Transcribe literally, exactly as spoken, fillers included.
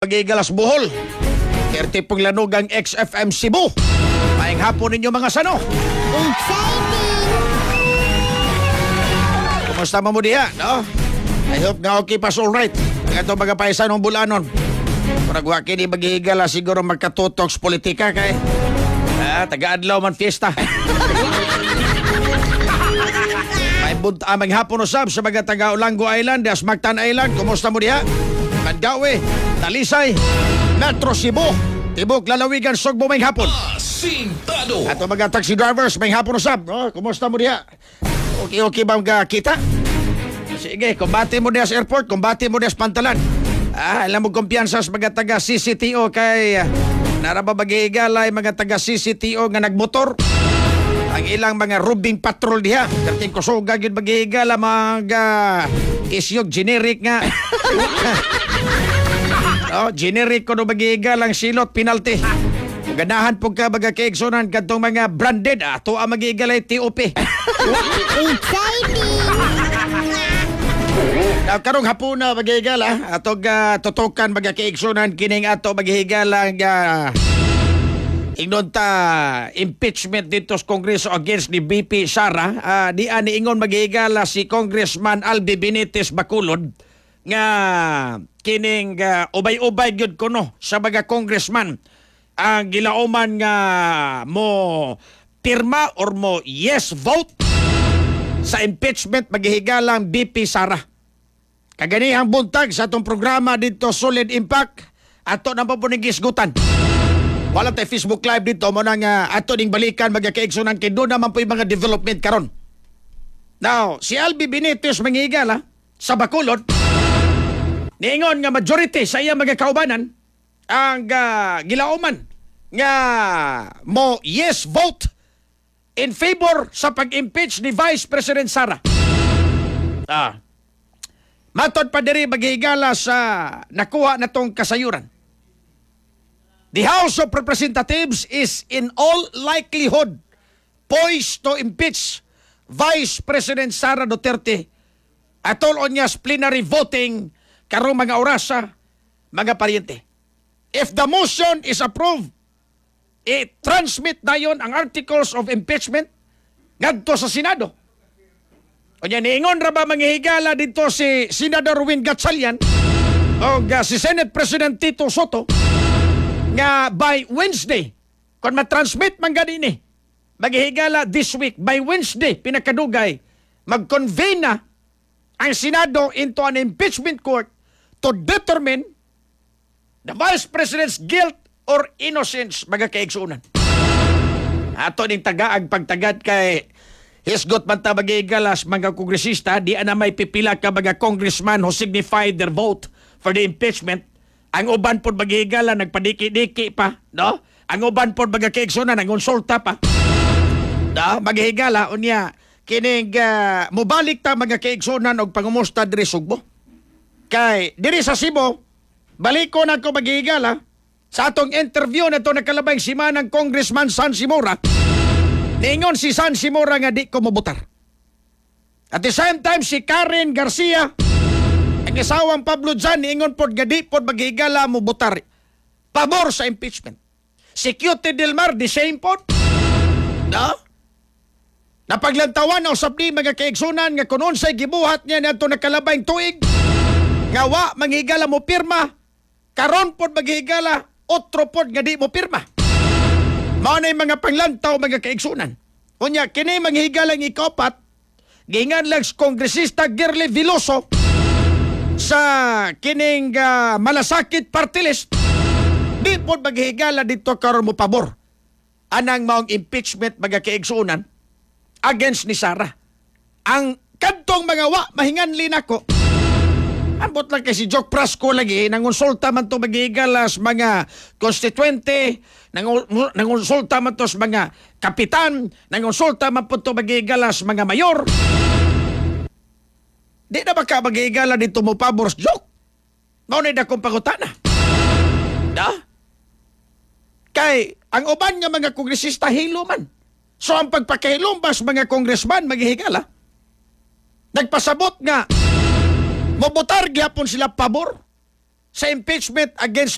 Magigalas Bohol. thirty pong lanugang X F M Cebu. Maayong hapon ninyo mga sano. Kumusta mo mo diha, no? I hope nga okay pa, alright. Ang ito mga paisan ng bulanon. Kung nagwa kini maghihigala siguro magkatutok sa politika kay ah, taga-adlaw man fiesta. May bunt aming hapon usab sa mga taga-Olango Island, Asmactan Island. Kumusta mo diha? Mandawi, Talisay, Metro Cebu, Tibok, Lalawigan, Sugbo, may hapon. Asintado. At mga taxi drivers, may hapon usab. Oh, kumusta mo diha? Okay, okay ba mga kita? Sige, kumbati mo diha sa airport, kumbati mo diha sa pantalan. Ah, alam mo kumpiyansa sa mga taga C C T O kay uh, narababaghigalay mga taga C C T O nga nagmotor. Ang ilang mga rubing patrol diha. Karting kusuga yun maghihigala mga uh, isyog generic nga. Oh, generic ko no maghihigalang silot penalty. Ganahan po ka baga kaigsunan kadtong mga branded. Ato ang maghihigalay T O P. Now, karong hapuna maghihigala atog uh, tutukan baga kaigsunan kining ato maghihigalang uh, ingnon ta impeachment dito sa Kongreso against ni B P Sara. Uh, di ani ingon maghihigala si Congressman Albi Benitez Bacolod nga kining uh, ubay-ubay gyud kuno sa mga congressman ang gilauman nga mo pirma or mo yes vote sa impeachment maghihigalang B P Sara. Kaganihang buntag sa atong programa dito Solid Impact ato na po ning gisgutan. Wala tayo Facebook Live dito mo nang uh, ato ning balikan magakaigsunan kay doon naman po yung mga development karon. Now, si Albi Benitez manghihigala sa Bacolod niingon nga majority sa iya mga kaubanan ang uh, gilauman nga mo yes vote in favor sa pag-impeach ni Vice President Sara. Ah. Matod pa diri maghihigala sa nakuha natong kasayuran. The House of Representatives is in all likelihood poised to impeach Vice President Sara Duterte atol on niya plenary voting karong mga orasa, mga pariente. If the motion is approved, i-transmit na yon ang articles of impeachment ngadto sa Senado. O yan, niingon ra ba manghihigala dito si Senador Win Gatchalian o uh, si Senate President Tito Soto nga by Wednesday, kung matransmit man ganini, maghihigala this week, by Wednesday, pinakadugay, mag-convene na ang Senado into an impeachment court to determine the Vice President's guilt or innocence, mga kaigsunan. Ato ning tagaag pagtagad kay hisgot man ta magigalas mga kongresista, di ana may pipila ka mga congressman who signified their vote for the impeachment. Ang uban pod maghigala nagpadiki-diki pa, no? Ang uban pod mga kaigsunan nangonsulta pa. No, maghigala unya kining uh, mubalik ta mga kaigsunan og pangumusta diri Sugbo. Kay diri sa Cebu, baliko na ko maghigala sa atong interview na to nakalabay si manang Congressman San Simora. Niingon si San Simora nga di ko mabutar. At the same time, si Karen Garcia, ang isawang Pablo Jan, niingon pod nga di pod maghigala mo butar. Pabor sa impeachment. Si Cutie Delmar, the same pod. No? Napaglantawan na usap ni mga kaigsunan nga kung unsay gibuhat niya na ito nakalabayng tuig. Nga wa, manghigala mo pirma. Karon pod maghigala, otro pod nga di mo pirma. Mao na yung mga panglantaw, mga kaigsunan. Unya, kini manghigalang ikopat, gingan lang sa Kongresista Girly Veloso sa kining uh, malasakit party list, di po maghigala dito karon mo pabor. Anang maong impeachment, mga kaigsunan, against ni Sara. Ang kantong mga wa, mahinganli nako. Ambot lang kay si Jock Prasco lagi, nangonsulta man to maghigalas mga konstituente, nangonsulta man to sa mga kapitan, nangonsulta man po to maghigalas mga mayor. Di na ba ka maghigala dito mo pabor sa Jock? Maunay na kong pangutana. Da? Kay, ang uban nga mga kongresista hilo man. So ang pagpakahilumbas mga kongresman maghihigala, nagpasabot nga mabutar gyapon sila pabor sa impeachment against